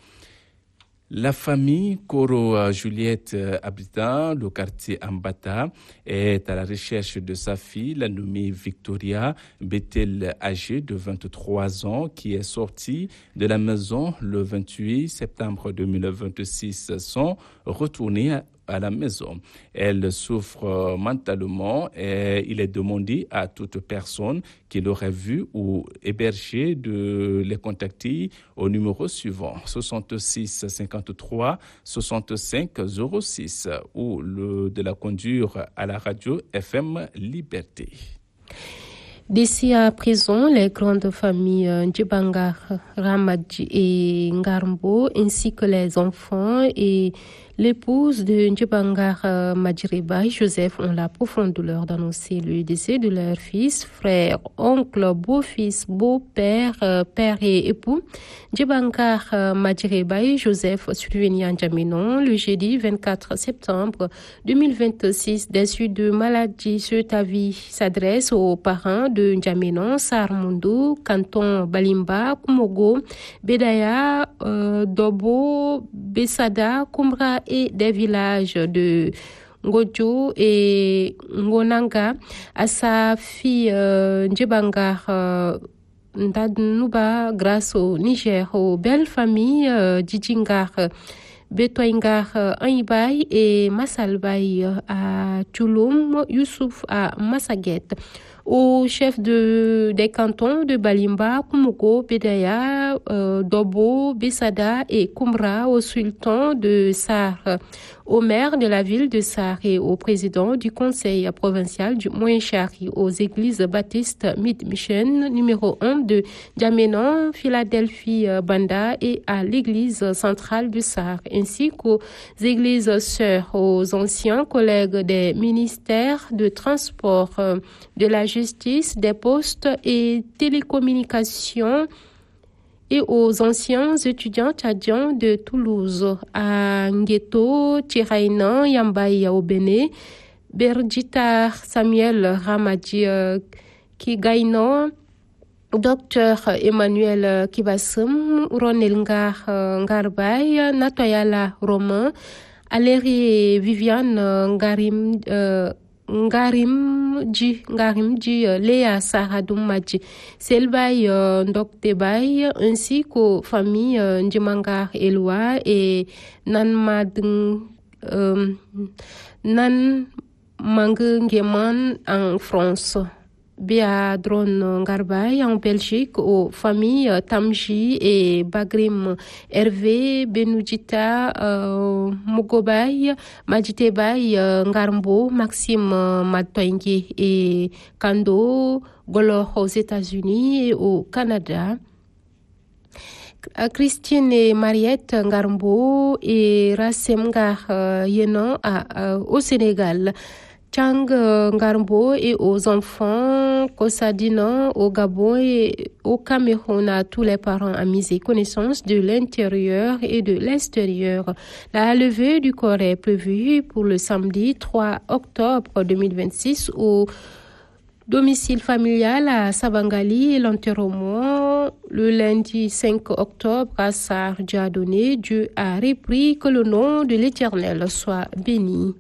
La famille Koro Juliette habitant le quartier Ambata est à la recherche de sa fille, la nommée Victoria Bethel, âgée de vingt-trois ans, qui est sortie de la maison le vingt-huit septembre deux mille vingt-six sans retourner à à la maison. Elle souffre mentalement et il est demandé à toute personne qui l'aurait vue ou hébergée de les contacter au numéro suivant soixante-six cinquante-trois soixante-cinq zéro six ou le de la conduire à la radio F M Liberté. D'ici à présent, les grandes familles Ndjibangar, Ramadji et Ngarmbo, ainsi que les enfants et l'épouse de Ndjibangar Madjireba et Joseph ont la profonde douleur d'annoncer le décès de leur fils, frère, oncle, beau-fils, beau-père, père et époux. Ndjibangar Madjireba et Joseph survenus à N'Djamena le jeudi vingt-quatre septembre deux mille vingt-six des suites de maladie. Ce avis s'adresse aux parents de N'Djamena, Sarmundu, Canton Balimba, Kumogo, Bedaya, euh, Dobo, Besada, Kumbra et des villages de Ngodjo et Ngonanga. À sa fille euh, Ndjibangar euh, Ndadnuba, grâce au Niger, aux belles familles euh, Djidjingar, Betoingar Anibay et Massalbay à Touloum, Youssouf à Massaguet. Au chef de, des cantons de Balimba, Koumogo, Bedaya, euh, Dobo, Besada et Kumbra, au sultan de Sar, au maire de la ville de Sar et au président du conseil provincial du Moyen-Chari, aux églises baptistes Mid-Mission numéro un de N'Djamena, Philadelphie, Banda et à l'église centrale de Sar, ainsi qu'aux églises sœurs, aux anciens collègues des ministères de transport, de la justice, des postes et télécommunications et aux anciens étudiants tchadiens de Toulouse, à Ngueto, Tiraïna, Yambaye au Bénin, Berditar Samuel Ramadji Kigaïna, Docteur Emmanuel Kibassem, Ronel Ngar Ngarbay, Natoyala Romain, Alérie Viviane Ngarim euh, Ngarim Dji, Ngarim Dji, Léa Saradoum Madji, Selbay Ndoktebay, ainsi qu'aux familles Ndjimangar Elwa et Nanmad euh, Nan Mangengeman en France. Béadron Ngarbay en Belgique, aux familles Tamji et Bagrim Hervé, Benoudjita euh, Mogobay, Majitebay euh, Ngarmbo, Maxime euh, Matoingue et Kando Golor aux États-Unis et au Canada. Christine et Mariette Ngarmbo et Rassemgar euh, Yenon à, euh, au Sénégal. Chang Ngarmbo et aux enfants Kosadino au Gabon et au Cameroun, à tous les parents, amis et connaissances de l'intérieur et de l'extérieur. La levée du corps est prévue pour le samedi trois octobre deux mille vingt-six au domicile familial à Sabangali et l'enterrement le lundi cinq octobre à Sardiadonné. Dieu a repris, que le nom de l'Éternel soit béni.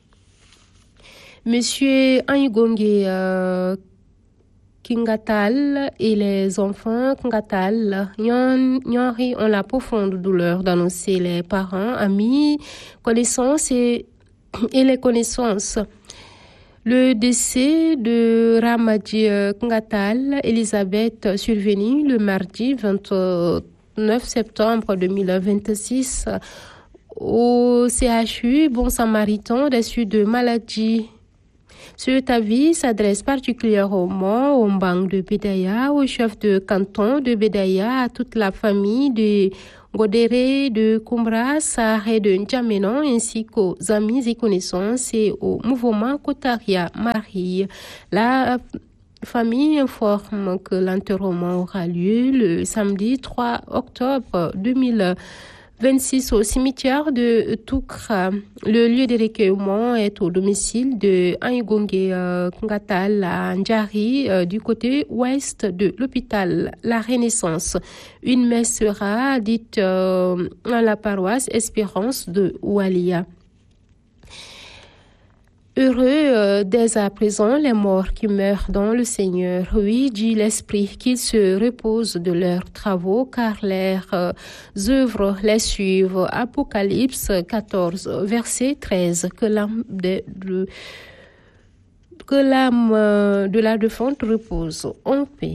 Monsieur Angongue euh, Kingatal et les enfants Kingatal Nyori ont la profonde douleur d'annoncer les parents, amis, connaissances et, et les connaissances. Le décès de Ramadi Kingatal Elisabeth survenu le mardi vingt-neuf septembre deux mille vingt-six au C H U Bon Samaritain des suites de maladie. Cet avis s'adresse particulièrement au Mbang de Bédaya, au chef de canton de Bédaya, à toute la famille de Godéré, de Kumbra, Saré de N'Djamenon, ainsi qu'aux amis et connaissances et au mouvement Kotaria Marie. La famille informe que l'enterrement aura lieu le samedi trois octobre deux mille vingt-six au cimetière de Toukra. Le lieu de recueillement est au domicile de Angongue euh, Ngatal à Ndjari, euh, du côté ouest de l'hôpital La Renaissance. Une messe sera dite euh, à la paroisse Espérance de Oualia. Heureux euh, dès à présent les morts qui meurent dans le Seigneur. Oui, dit l'Esprit, qu'ils se reposent de leurs travaux, car leurs euh, œuvres les suivent. Apocalypse quatorze, verset treize. Que l'âme de, de, que l'âme euh, de la défunte repose en paix.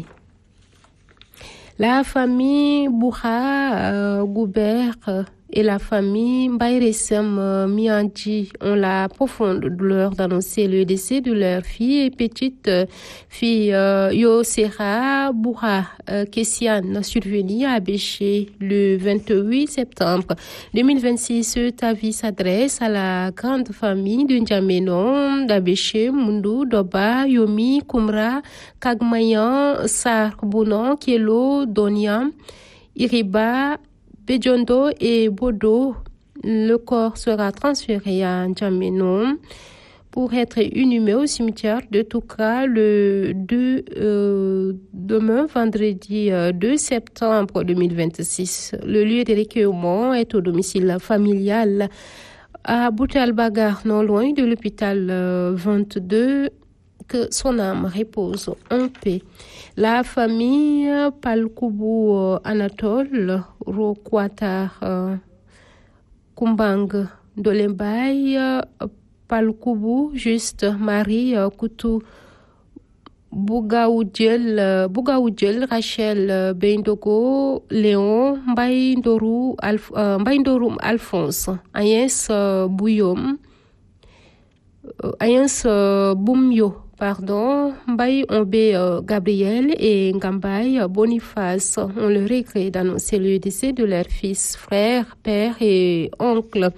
La famille Bouha euh, Goubert euh, et la famille Mbaïresem euh, Mianji ont la profonde douleur d'annoncer le décès de leur fille et petite euh, fille euh, Yosera Bouha euh, Kessian, survenue à Béché le vingt-huit septembre deux mille vingt-six. Cet avis s'adresse à la grande famille de N'Djamenon, d'Abéché, Mundu, Doba, Yomi, Kumra, Kagmayan, Sarbounan, Kielo, Doniam, Iriba, Bedjondo et Bodo. Le corps sera transféré à N'Djamenon pour être inhumé au cimetière de Toukra le deux, euh, demain, vendredi euh, deux septembre deux mille vingt-six. Le lieu de recueillement est au domicile familial à Boutalbagar, non loin de l'hôpital euh, vingt-deux. Que son âme repose en paix. La famille Palkoubou Anatole, Rokwatar euh, Kumbang Dolembay, Palkoubou, Juste Marie euh, Koutou, Bougaoudjel, Bougaoudjel, Rachel Bendogo, Léon, Mbaïndourou, Alf, euh, Mbaïndourou Alphonse, Agnès euh, Bouyom, euh, Agnès euh, Boumyo, pardon, Mbaye Ombé euh, Gabriel et Ngambay Boniface ont le regret d'annoncer le décès de leur fils, frère, père et oncle.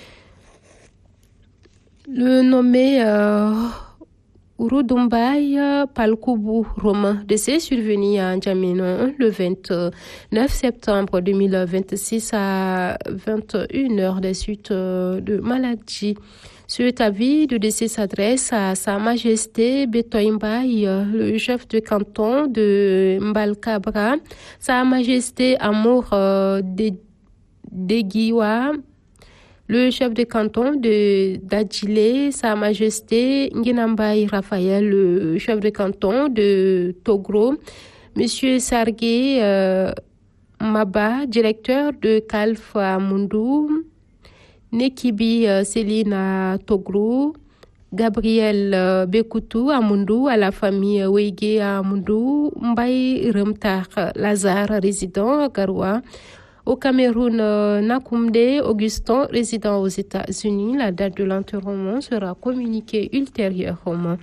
Le nommé euh, Urudumbay Palkoubou Romain, décès survenu à N'Djamenon le vingt-neuf septembre deux mille vingt-six à vingt et une heures des suites de maladie. Cet avis de décès s'adresse à Sa Majesté Betoimbaï, le chef de canton de Mbalkabra, Sa Majesté Amour euh, de Degiwa, le chef de canton de Dadjilé, Sa Majesté Nginambaï Raphaël, le chef de canton de Togro, Monsieur Sargué euh, Maba, directeur de Kalfa Mundu, Nekibi euh, Céline Togrou, Gabriel euh, Bekoutou à Moundou, à la famille Weigé à Moundou, Mbaye Remtar Lazare, résident à Garoua. Au Cameroun, euh, Nakoumde Augustin, résident aux États-Unis. La date de l'enterrement sera communiquée ultérieurement.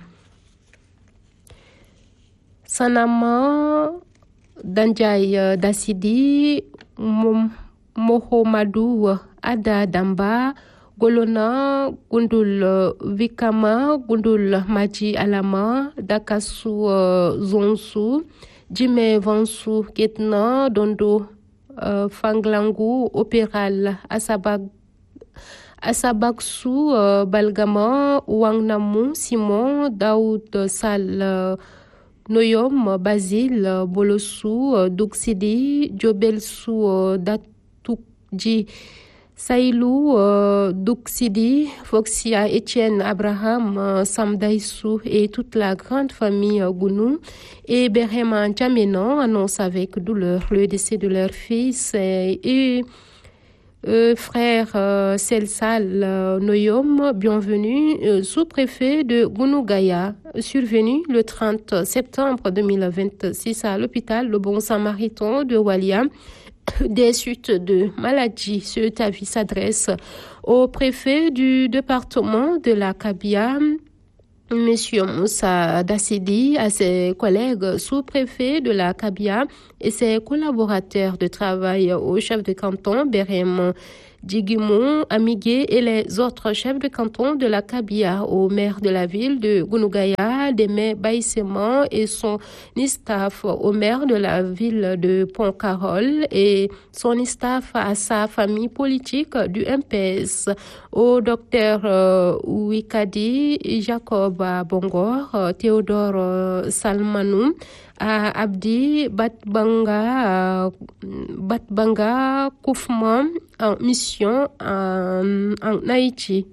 Sanama Danjay Dassidi, Mohomadou Ada Damba, Golona Gundul Vikama, Gundul Maji Alama, Dakasu Zonsu, Jime Vansu Ketna, Dondo Uh, Fanglangu, Opéral, Asabag, Asabaksu, uh, Balgama, Wangnamu, Simon, Daoud Sal, uh, Noyom, Basile, uh, Bolosu, uh, Duxidi, Jobelsu, uh, Datukji, Sailou, uh, Duxidi, Foxia, Etienne, Abraham, uh, Samdaïsou et toute la grande famille uh, Gounou. Et Berhema Djamenan annonce avec douleur le décès de leur fils et, et euh, frère euh, Selsal euh, Noyom, bienvenue, euh, sous-préfet de Gounougaya, survenu le trente septembre deux mille vingt-six à l'hôpital Le Bon Samaritain de Walia. Des suites de maladies. Ce avis s'adresse au préfet du département de la Kabia, Monsieur Moussa Dassidi, à ses collègues sous-préfets de la Kabia et ses collaborateurs de travail au chef de canton, Berem Djigimou, Amigué et les autres chefs de canton de la Kabia, au maire de la ville de Gounougaya, Deme Baïsema et son staff, au maire de la ville de Pont-Carol et son staff à sa famille politique du M P S, au docteur euh, Ouikadi Jacob Bongor, euh, Théodore euh, Salmanou, à Abdi Batbanga, Batbanga Koufman en mission en, en Haïti.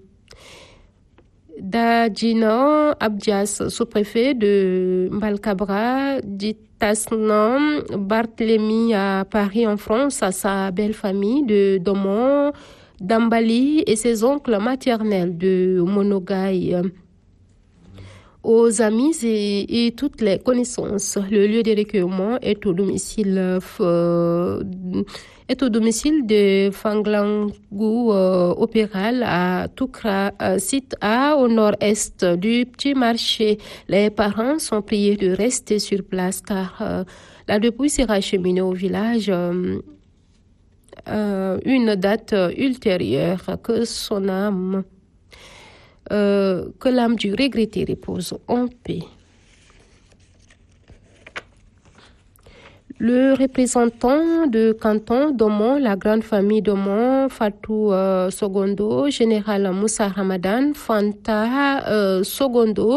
Dadjina Abdias, sous-préfet de Mbalkabra, Ditasnan Barthélemy à Paris en France, à sa belle famille de Domon, Dambali et ses oncles maternels de Monogaï. Aux amis et, et toutes les connaissances. Le lieu de recueillement est au domicile euh, est au domicile de Fanglangu euh, Opéral à Toukra, euh, site A au nord-est du petit marché. Les parents sont priés de rester sur place car euh, la dépouille sera acheminée au village euh, euh, une date ultérieure. Que son âme Euh, que l'âme du regretté repose en paix. Le représentant de canton d'Omon, la grande famille d'Omon, Fatou euh, Sogondo, général Moussa Ramadan, Fanta euh, Sogondo,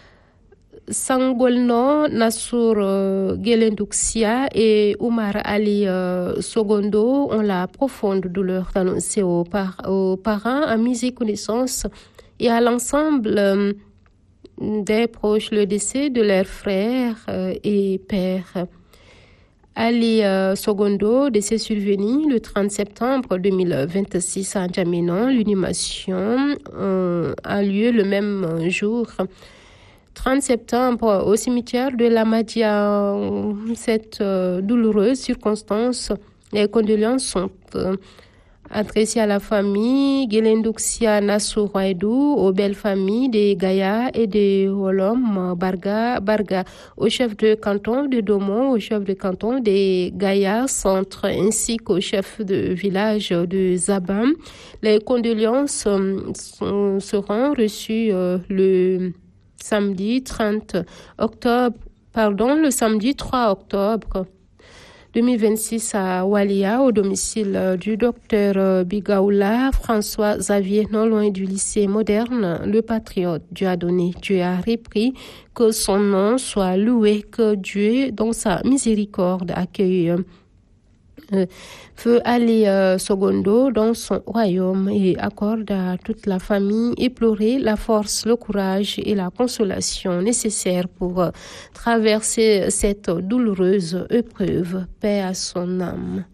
Sangolno Nassour euh, Gelendouxia et Oumar Ali euh, Sogondo ont la profonde douleur d'annoncer aux, par- aux parents, amis et connaissances et à l'ensemble euh, des proches le décès de leurs frères euh, et pères. Ali euh, Sogondo, décès survenu le trente septembre deux mille vingt-six à N'Djamena. L'inhumation euh, a lieu le même jour. trente septembre au cimetière de la Madia. Cette euh, douloureuse circonstance, les condoléances sont euh, adressé à la famille Gelendouxia Nassouraïdou, aux belles familles des Gaïa et des Holom Barga, Barga, au chef de canton de Domon, au chef de canton des Gaïa Centre, ainsi qu'au chef de village de Zabam. Les condoléances euh, sont, seront reçues euh, le samedi trente octobre, pardon, le samedi trois octobre deux mille vingt-six à Walia, au domicile du docteur Bigaoula François Xavier, non loin du lycée moderne. Le patriote, Dieu a donné, Dieu a repris, que son nom soit loué, que Dieu, dans sa miséricorde, accueille euh, Feu Ali euh, Sogondo dans son royaume et accorde à toute la famille éplorée la force, le courage et la consolation nécessaires pour euh, traverser cette douloureuse épreuve. Paix à son âme.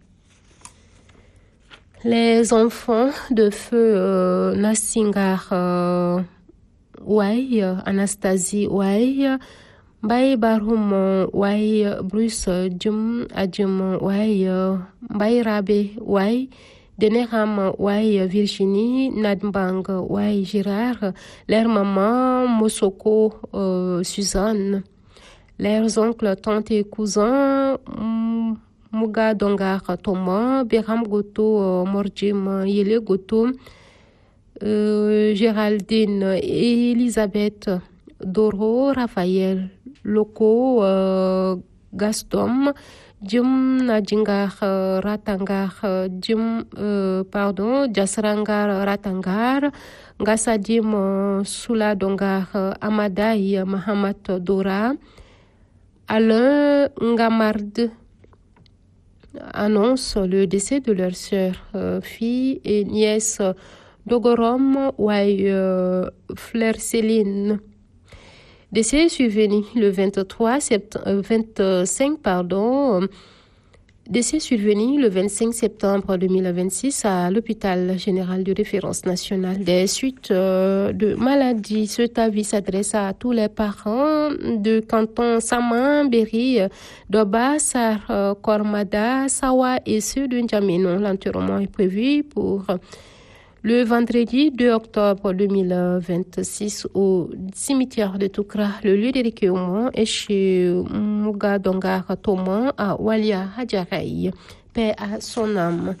Les enfants de feu euh, Nassingar euh, Ouai, Anastasie Ouai, Mbaye Barum Ouai, Bruce Djum Adjum Ouai, Mbaye Rabe Ouai, Deneram Ouai, Virginie, Nadmbang Ouai, Girard, leur maman, Mosoko, euh, Suzanne, leurs oncles, tantes et cousins, Muga Dongar Thomas, Beram Goto, Morjim Yele Goto, euh, Géraldine, Elisabeth, Doro, Raphaël, Loco, euh, Gaston, Jim Nadjingar Ratangar, Jim, euh, pardon, Jasrangar Ratangar, Gassadim Soula Dongar, Amadai Mahamat Dora, Alain Ngamard annonce le décès de leur sœur, euh, fille et nièce Dogorom Ouai euh, Fleur Céline. Décès survenu le vingt-trois septembre, vingt-cinq pardon, décès survenu le vingt-cinq septembre deux mille vingt-six à l'hôpital général de référence nationale des suites euh, de maladie. Ce avis s'adresse à tous les parents de canton Sama, Berry, Doba, Sar, euh, Kormada, Sawa et ceux de N'Djamena. L'enterrement est prévu pour le vendredi deux octobre deux mille vingt-six au cimetière de Toukra. Le lieu de recueillement est chez Muga Dongar Thomas à Walia Hadjaraï. Paix à son âme.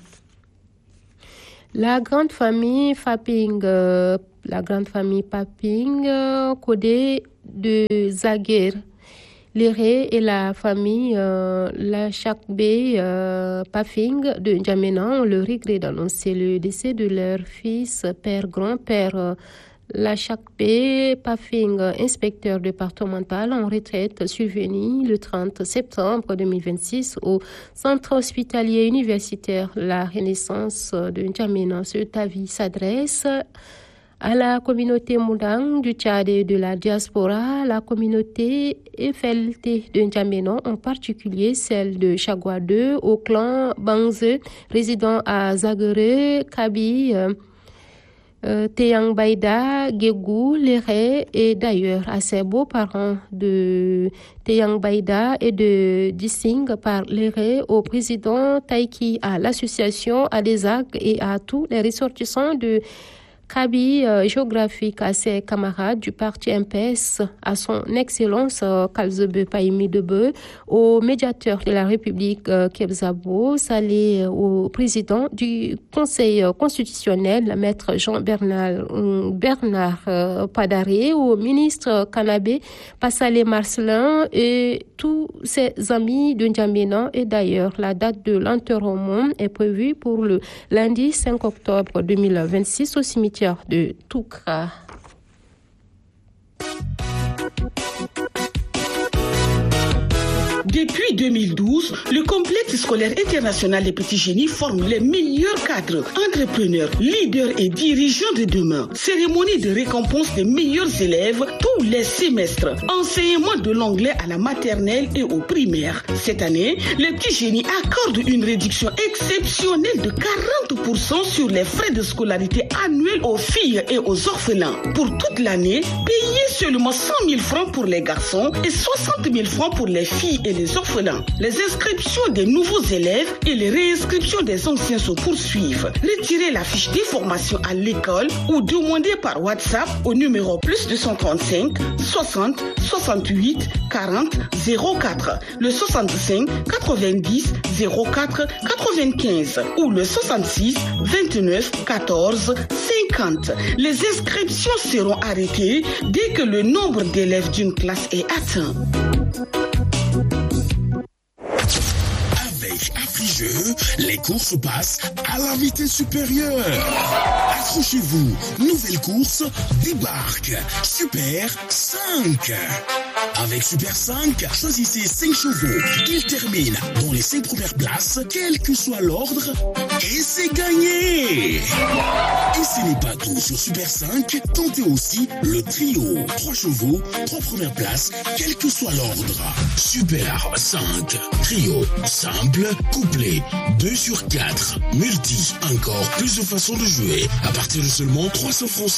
La grande famille Faping, euh, la grande famille Paping, euh, codée de Zaguer, Léré et la famille euh, La Chakbe euh, Pafing de N'Djamena ont le regret d'annoncer le décès de leur fils, père, grand-père euh, La Chakbe Pafing, inspecteur départemental en retraite, survenu le trente septembre deux mille vingt-six au centre hospitalier universitaire La Renaissance de N'Djamena. Ce avis s'adresse à la communauté Moudang du Tchad et de la diaspora, la communauté F L T de N'Djamena, en particulier celle de Chagua deux, au clan Bangze, résident à Zagere, Kabi, euh, euh, Teyang Baïda, Gegou, Léré et d'ailleurs à ses beaux-parents de Teyang Baïda et de Dissing par Léré, au président Taiki, à l'association Adezag et à tous les ressortissants de Kabi euh, géographique, à ses camarades du parti M P S, à son excellence euh, Kalzebe Paimi Debe, au médiateur de la République euh, Kebzabo, salé euh, au président du Conseil euh, constitutionnel, maître Jean-Bernard euh, Bernard euh, Padaré, au ministre Kanabé Passalé Marcelin et tous ses amis de N'Djamena. Et d'ailleurs, la date de l'enterrement est prévue pour le lundi cinq octobre deux mille vingt-six au cimetière de Toukra. Depuis deux mille douze, le complexe scolaire international des petits génies forme les meilleurs cadres, entrepreneurs, leaders et dirigeants de demain. Cérémonie de récompense des meilleurs élèves tous les semestres. Enseignement de l'anglais à la maternelle et au primaire. Cette année, les petits génies accordent une réduction exceptionnelle de quarante pour cent sur les frais de scolarité annuels aux filles et aux orphelins. Pour toute l'année, payez seulement cent mille francs pour les garçons et soixante mille francs pour les filles et les orphelins. Les inscriptions des nouveaux élèves et les réinscriptions des anciens se poursuivent. Retirez la fiche d'information à l'école ou demandez par WhatsApp au numéro plus deux cent trente-cinq soixante soixante-huit quarante zéro quatre, le soixante-cinq quatre-vingt-dix zéro quatre quatre-vingt-quinze ou le soixante-six vingt-neuf quatorze cinquante. Les inscriptions seront arrêtées dès que le nombre d'élèves d'une classe est atteint. Avec Affligeux, les courses passent à la vitesse supérieure. Accrochez-vous, nouvelle course débarque. Super cinq. Avec Super cinq, choisissez cinq chevaux. Ils terminent dans les cinq premières places, quel que soit l'ordre, et c'est gagné. Et ce n'est pas tout sur Super cinq, tentez aussi le trio. trois chevaux, trois premières places, quel que soit l'ordre. Super cinq, trio, simple, couplet, deux sur quatre, multi, encore plus de façons de jouer. À partir de seulement trois cents francs